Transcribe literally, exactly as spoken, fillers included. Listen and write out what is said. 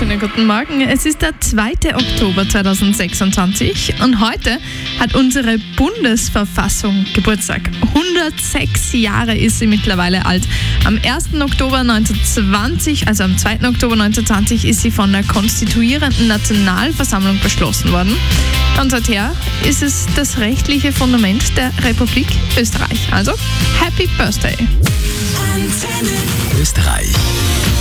wunderschönen guten Morgen. Es ist der zweite Oktober zweitausendsechsundzwanzig und heute hat unsere Bundesverfassung Geburtstag. hundertsechs Jahre ist sie mittlerweile alt. Am ersten Oktober neunzehnhundertzwanzig, also am zweiten Oktober neunzehnhundertzwanzig, ist sie von der konstituierenden Nationalversammlung beschlossen worden. Und seither ist es das rechtliche Fundament der Republik Österreich. Also, Happy Birthday! Österreich.